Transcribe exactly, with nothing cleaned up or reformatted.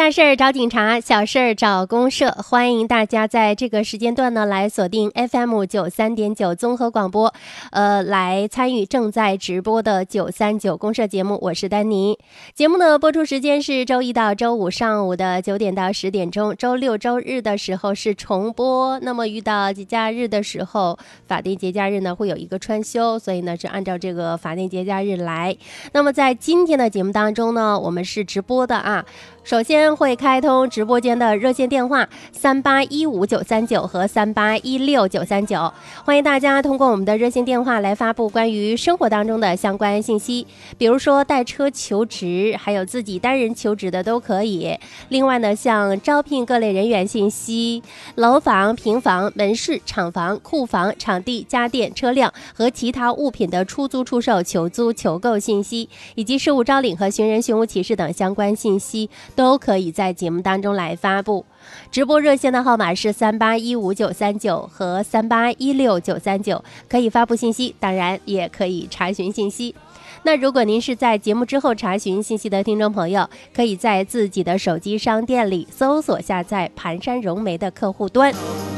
大事儿找警察，小事儿找公社，欢迎大家在这个时间段呢来锁定 F M 九三点九综合广播，呃，来参与正在直播的九三九公社节目。我是丹妮。节目的播出时间是周一到周五上午的九点到十点钟，周六周日的时候是重播。那么遇到节假日的时候，法定节假日呢会有一个川休，所以呢是按照这个法定节假日来。那么在今天的节目当中呢，我们是直播的啊。首先会开通直播间的热线电话三八一五九三九和三八一六九三九，欢迎大家通过我们的热线电话来发布关于生活当中的相关信息，比如说带车求职，还有自己单人求职的都可以。另外呢，像招聘各类人员信息、楼房、平房、门市、厂房、库房、场地、家电、车辆和其他物品的出租、出售、求租、求购信息，以及事务招领和寻人寻物启事等相关信息，都可以在节目当中来发布。直播热线的号码是三八一五九三九和三八一六九三九，可以发布信息，当然也可以查询信息。那如果您是在节目之后查询信息的听众朋友，可以在自己的手机商店里搜索下载盘山融媒的客户端，